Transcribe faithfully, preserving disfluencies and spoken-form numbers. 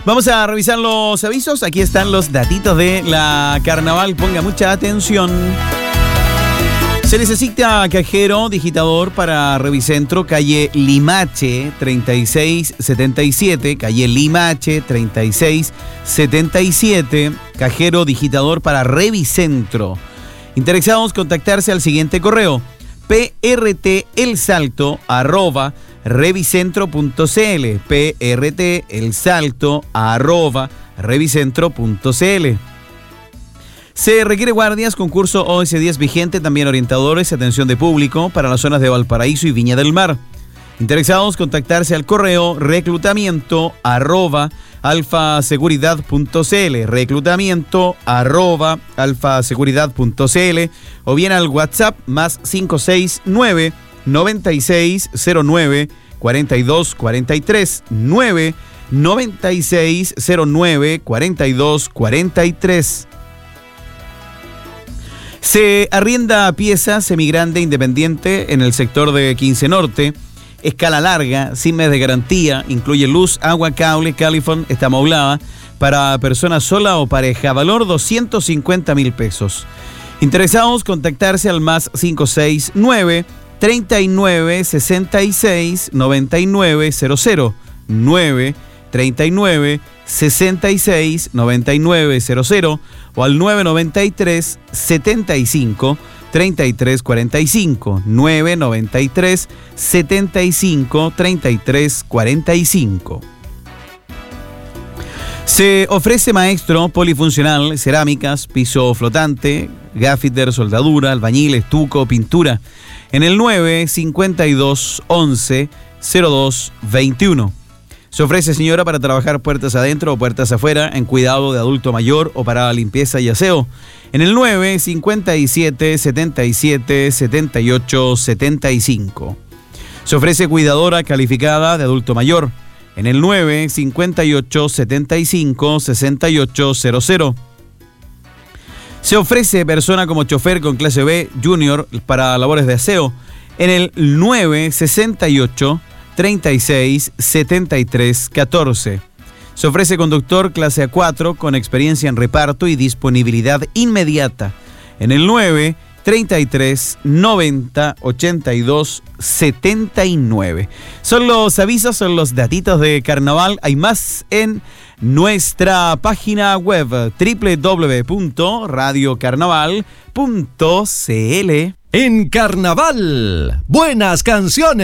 Vamos a revisar los avisos. Aquí están los datitos de la carnaval. Ponga mucha atención. Se necesita cajero digitador para Revicentro, calle Limache treinta y seis setenta y siete, calle Limache treinta y seis setenta y siete, cajero digitador para Revicentro. Interesados, contactarse al siguiente correo: prtelsalto arroba revicentro punto cl, prtelsalto arroba revicentro punto cl. Se requiere guardias, concurso O S diez vigente, también orientadores y atención de público para las zonas de Valparaíso y Viña del Mar. Interesados, contactarse al correo reclutamiento arroba alfaseguridad punto cl, reclutamiento arroba alfaseguridad punto cl, o bien al WhatsApp más cinco seis nueve noventa y seis cero nueve cuarenta y dos cuarenta y tres, nueve noventa y seis cero nueve cuarenta y dos cuarenta y tres. Se arrienda pieza semigrande independiente en el sector de quince Norte, escala larga, sin mes de garantía, incluye luz, agua, cable, califón, está amoblada, para persona sola o pareja, valor doscientos cincuenta mil pesos. Interesados, contactarse al más cinco seis nueve treinta y nueve sesenta y seis noventa y nueve cero cero, nueve treinta y nueve sesenta y seis noventa y nueve cero cero, o al nueve noventa y tres setenta y cinco treinta y tres cuarenta y cinco, nueve noventa y tres setenta y cinco treinta y tres cuarenta y cinco. Se ofrece maestro polifuncional, cerámicas, piso flotante, gaffiter, soldadura, albañil, estuco, pintura, en el nueve cincuenta y dos once cero dos veintiuno. Se ofrece, señora, para trabajar puertas adentro o puertas afuera, en cuidado de adulto mayor o para limpieza y aseo, en el nueve cincuenta y siete setenta y siete setenta y ocho setenta y cinco. Se ofrece cuidadora calificada de adulto mayor, en el nueve cincuenta y ocho setenta y cinco sesenta y ocho cero cero. Se ofrece persona como chofer con clase B junior para labores de aseo, en el nueve sesenta y ocho treinta y seis setenta y tres catorce. Se ofrece conductor clase A cuatro con experiencia en reparto y disponibilidad inmediata, en el nueve treinta y tres noventa ochenta y dos setenta y nueve. Son los avisos, son los datitos de carnaval. Hay más en nuestra página web doble u doble u doble u punto radio carnaval punto c l. En Carnaval, buenas canciones.